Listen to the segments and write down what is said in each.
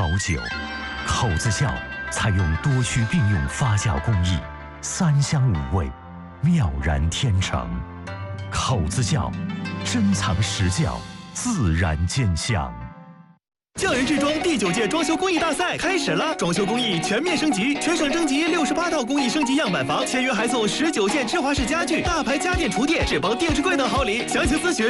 好酒。口子窖采用多区并用发酵工艺，3香5味，妙然天成。口子窖，珍藏实窖，自然见香。 匠人制装第9届装修工艺大赛开始了，装修工艺全面升级，全省征集68套工艺升级样板房，签约还送19件芝华士家具、大牌家电厨电、智邦电视柜等好礼。详情咨询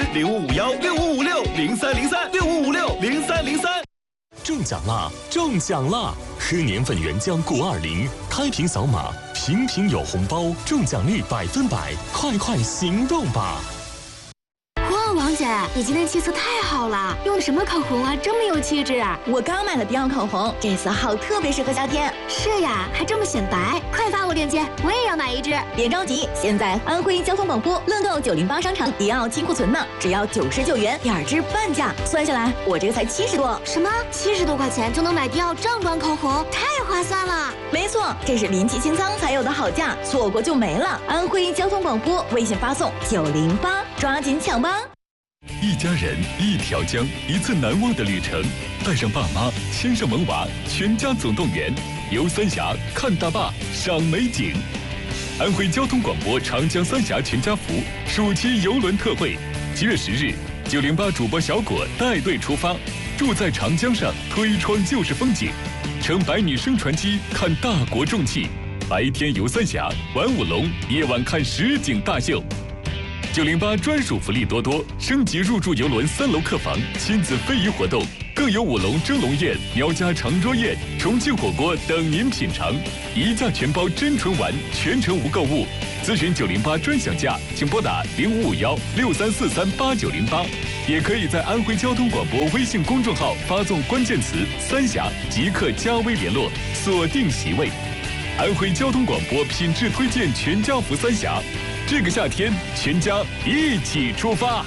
05516556030365560303。 中奖啦！中奖啦！喝年份原浆钴20，开瓶扫码，瓶瓶有红包，中奖率100%，快行动吧！ 哇，王姐，你今天气色太好了，用的什么口红啊，这么有气质啊！ 我刚买了迪奥口红，这色号特别适合夏天。 是呀，还这么显白，快发我链接，我也要买一支。 别着急，现在安徽交通广播乐购908商场迪奥清库存呢，只要99元，2支半价，算下来我这个才70多。 什么？70多块钱就能买迪奥正装口红，太划算了！ 没错，这是临期清仓才有的好价，错过就没了。安徽交通广播微信发送908，抓紧抢吧！ 一家人，一条江，一次难忘的旅程。带上爸妈，牵上萌娃，全家总动员，游三峡，看大坝，赏美景。安徽交通广播长江三峡全家福暑期邮轮特惠，7月10日，908主播小果带队出发，住在长江上，推窗就是风景，乘百米升船机看大国重器，白天游三峡，玩舞龙，夜晚看实景大秀。908专属福利多多，升级入住邮轮3楼客房，亲子非遗活动，更有舞龙蒸笼宴、苗家长桌宴、重庆火锅等您品尝，一价全包真纯玩，全程无购物。咨询908专享价，请拨打055163438908，也可以在安徽交通广播微信公众号发送关键词“三峡”，即刻加微联络，锁定席位。安徽交通广播品质推荐全家福三峡。这个夏天，全家一起出发。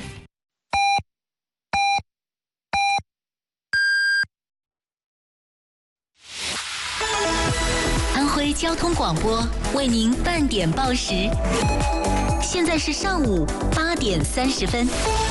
安徽交通广播为您半点报时，现在是上午8点30分。